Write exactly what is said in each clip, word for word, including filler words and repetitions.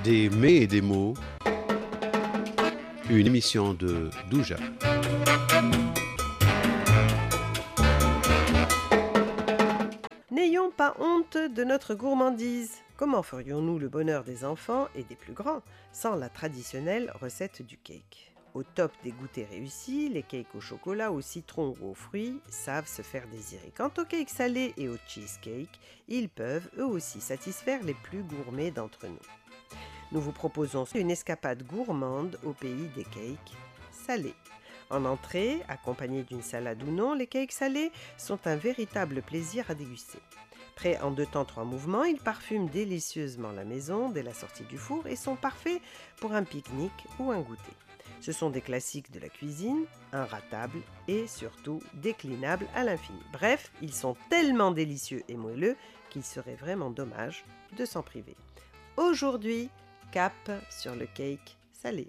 Des mets et des mots, une émission de Douja. N'ayons pas honte de notre gourmandise. Comment ferions-nous le bonheur des enfants et des plus grands sans la traditionnelle recette du cake? Au top des goûters réussis, les cakes au chocolat, au citron ou aux fruits savent se faire désirer. Quant aux cakes salés et aux cheesecakes, ils peuvent eux aussi satisfaire les plus gourmets d'entre nous. Nous vous proposons une escapade gourmande au pays des cakes salés. En entrée, accompagnés d'une salade ou non, les cakes salés sont un véritable plaisir à déguster. Prêts en deux temps trois mouvements, ils parfument délicieusement la maison dès la sortie du four et sont parfaits pour un pique-nique ou un goûter. Ce sont des classiques de la cuisine, inratables et surtout déclinables à l'infini. Bref, ils sont tellement délicieux et moelleux qu'il serait vraiment dommage de s'en priver. Aujourd'hui, cap sur le cake salé.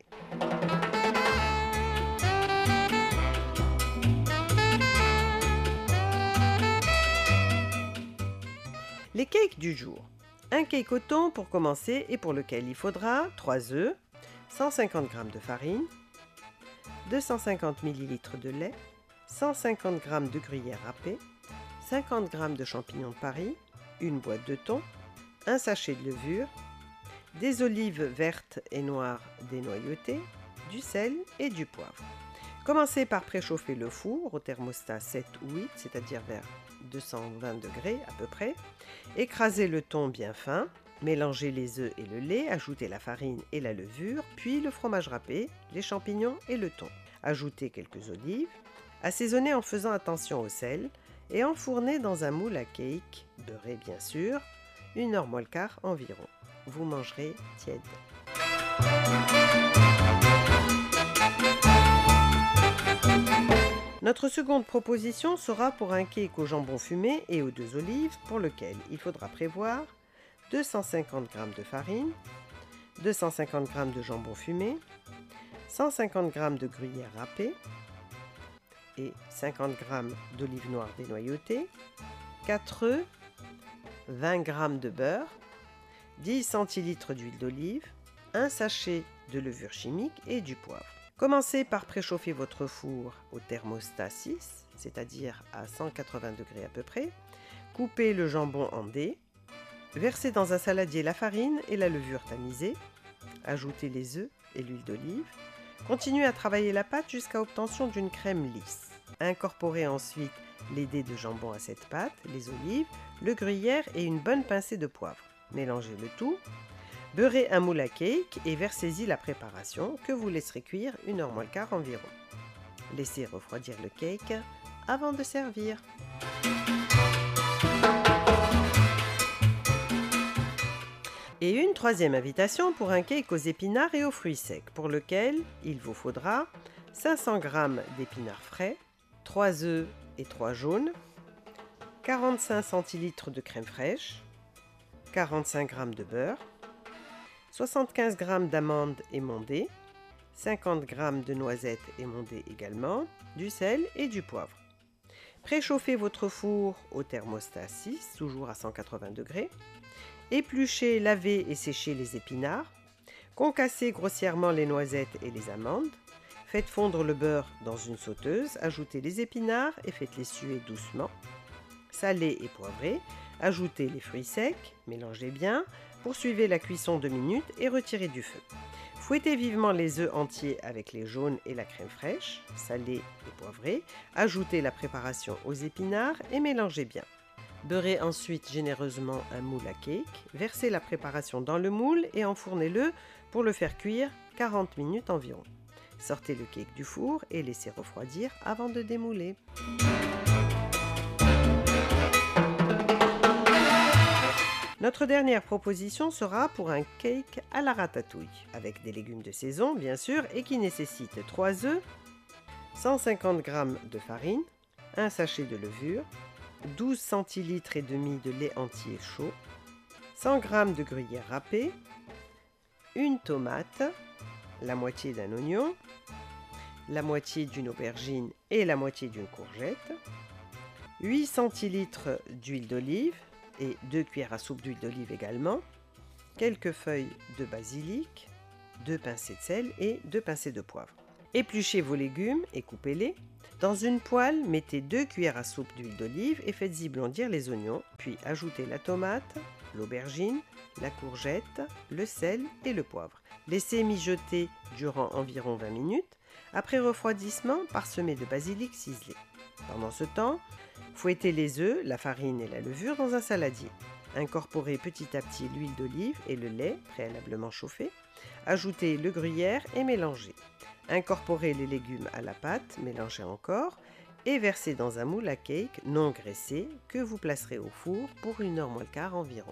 Les cakes du jour. Un cake au thon pour commencer et pour lequel il faudra trois œufs, cent cinquante grammes de farine, deux cent cinquante millilitres de lait, cent cinquante grammes de gruyère râpée, cinquante grammes de champignons de Paris, une boîte de thon, un sachet de levure, des olives vertes et noires dénoyautées, du sel et du poivre. Commencez par préchauffer le four au thermostat sept ou huit, c'est-à-dire vers deux cent vingt degrés à peu près. Écrasez le thon bien fin, mélangez les œufs et le lait, ajoutez la farine et la levure, puis le fromage râpé, les champignons et le thon. Ajoutez quelques olives, assaisonnez en faisant attention au sel et enfournez dans un moule à cake, beurré bien sûr, une heure moins le quart environ. Vous mangerez tiède. Notre seconde proposition sera pour un cake au jambon fumé et aux deux olives, pour lequel il faudra prévoir deux cent cinquante grammes de farine, deux cent cinquante grammes de jambon fumé, cent cinquante grammes de gruyère râpée et cinquante grammes d'olives noires dénoyautées, quatre œufs, vingt grammes de beurre, dix centilitres d'huile d'olive, un sachet de levure chimique et du poivre. Commencez par préchauffer votre four au thermostat six, c'est-à-dire à cent quatre-vingts degrés à peu près. Coupez le jambon en dés. Versez dans un saladier la farine et la levure tamisée. Ajoutez les œufs et l'huile d'olive. Continuez à travailler la pâte jusqu'à obtention d'une crème lisse. Incorporez ensuite les dés de jambon à cette pâte, les olives, le gruyère et une bonne pincée de poivre. Mélangez le tout. Beurrez un moule à cake et versez-y la préparation que vous laisserez cuire une heure moins le quart environ. Laissez refroidir le cake avant de servir. Et une troisième invitation pour un cake aux épinards et aux fruits secs, pour lequel il vous faudra cinq cents grammes d'épinards frais, trois œufs et trois jaunes, quarante-cinq centilitres de crème fraîche, quarante-cinq grammes de beurre, soixante-quinze grammes d'amandes émondées, cinquante grammes de noisettes émondées également, du sel et du poivre. Préchauffez votre four au thermostat six, toujours à cent quatre-vingts degrés. Épluchez, lavez et séchez les épinards. Concassez grossièrement les noisettes et les amandes. Faites fondre le beurre dans une sauteuse. Ajoutez les épinards et faites-les suer doucement. Salez et poivrez. Ajoutez les fruits secs, mélangez bien. Poursuivez la cuisson deux minutes et retirez du feu. Fouettez vivement les œufs entiers avec les jaunes et la crème fraîche, salée et poivrée. Ajoutez la préparation aux épinards et mélangez bien. Beurrez ensuite généreusement un moule à cake. Versez la préparation dans le moule et enfournez-le pour le faire cuire quarante minutes environ. Sortez le cake du four et laissez refroidir avant de démouler. Notre dernière proposition sera pour un cake à la ratatouille, avec des légumes de saison bien sûr et qui nécessite trois œufs, cent cinquante grammes de farine, un sachet de levure, douze centilitres et demi de lait entier chaud, cent grammes de gruyère râpée, une tomate, la moitié d'un oignon, la moitié d'une aubergine et la moitié d'une courgette, huit centilitres d'huile d'olive et deux cuillères à soupe d'huile d'olive également, quelques feuilles de basilic, deux pincées de sel et deux pincées de poivre. Épluchez vos légumes et coupez-les. Dans une poêle, mettez deux cuillères à soupe d'huile d'olive et faites-y blondir les oignons, puis ajoutez la tomate, l'aubergine, la courgette, le sel et le poivre. Laissez mijoter durant environ vingt minutes. Après refroidissement, parsemez de basilic ciselé. Pendant ce temps, fouettez les œufs, la farine et la levure dans un saladier. Incorporez petit à petit l'huile d'olive et le lait préalablement chauffé. Ajoutez le gruyère et mélangez. Incorporez les légumes à la pâte, mélangez encore et versez dans un moule à cake non graissé que vous placerez au four pour une heure moins le quart environ.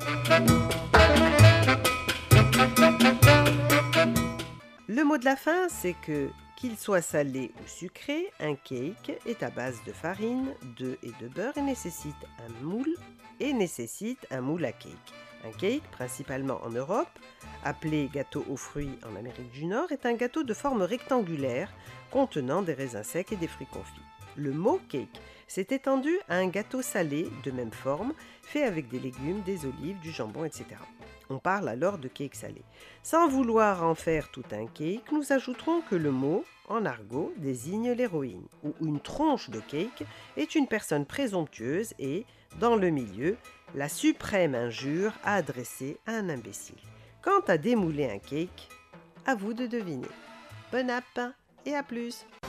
Le mot de la fin, c'est que, qu'il soit salé ou sucré, un cake est à base de farine, d'œufs et de beurre et nécessite un moule et nécessite un moule à cake. Un cake, principalement en Europe, appelé gâteau aux fruits en Amérique du Nord, est un gâteau de forme rectangulaire contenant des raisins secs et des fruits confits. Le mot cake s'est étendu à un gâteau salé de même forme, fait avec des légumes, des olives, du jambon, et cetera. On parle alors de cake salé. Sans vouloir en faire tout un cake, nous ajouterons que le mot, en argot, désigne l'héroïne, ou une tronche de cake est une personne présomptueuse et, dans le milieu, la suprême injure à adresser à un imbécile. Quant à démouler un cake, à vous de deviner. Bon app et à plus!